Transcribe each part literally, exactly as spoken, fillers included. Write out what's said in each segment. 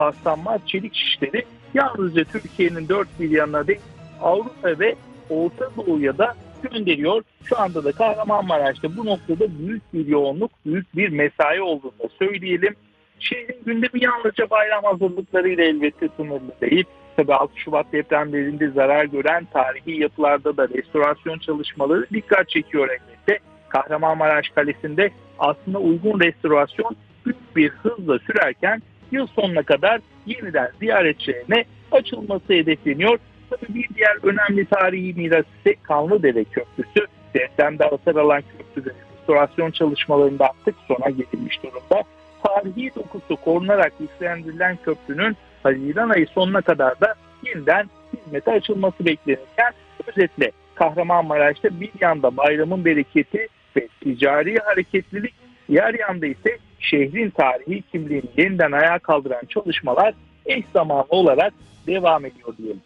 paslanmaz çelik şişleri yalnızca Türkiye'nin dört bir yanına değil, Avrupa ve Orta Doğu'ya da gönderiyor. Şu anda da Kahramanmaraş'ta bu noktada büyük bir yoğunluk, büyük bir mesai olduğunu da söyleyelim. Şehrin gündemi yalnızca bayram hazırlıklarıyla elbette sınırlı değil. Tabii altı Şubat depremlerinde zarar gören tarihi yapılarda da restorasyon çalışmaları dikkat çekiyor elbette. Kahramanmaraş Kalesi'nde aslında uygun restorasyon büyük bir hızla sürerken yıl sonuna kadar yeniden ziyaretçilerine açılması hedefleniyor. Tabii bir diğer önemli tarihi miras ise Kanlıdere Köprüsü. Depremde hasar alan köprüde restorasyon çalışmalarında artık sona gelinmiş durumda. Tarihi dokusu korunarak güçlendirilen köprünün Haziran ayı sonuna kadar da yeniden hizmete açılması beklenirken, özetle Kahramanmaraş'ta bir yanda bayramın bereketi ve ticari hareketlilik, diğer yanda ise şehrin tarihi kimliğini yeniden ayağa kaldıran çalışmalar eş zamanlı olarak devam ediyor diyelim.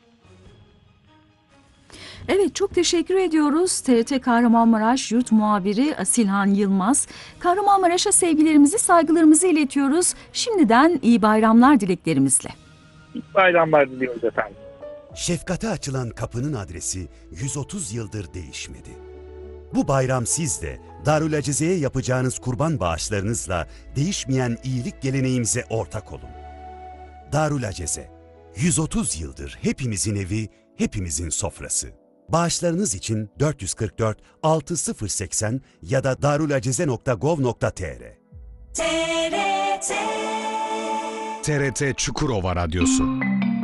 Evet, çok teşekkür ediyoruz T R T Kahramanmaraş Yurt Muhabiri Asilhan Yılmaz. Kahramanmaraş'a sevgilerimizi, saygılarımızı iletiyoruz. Şimdiden iyi bayramlar dileklerimizle. İyi bayramlar diliyoruz efendim. Şefkate açılan kapının adresi yüz otuz yıldır değişmedi. Bu bayram siz de Darül Acize'ye yapacağınız kurban bağışlarınızla değişmeyen iyilik geleneğimize ortak olun. Darül Acize, yüz otuz yıldır hepimizin evi, hepimizin sofrası. Bağışlarınız için dört yüz kırk dört altı sıfır seksen ya da darulacize nokta gov nokta tr. T R T T R T Çukurova Radyosu.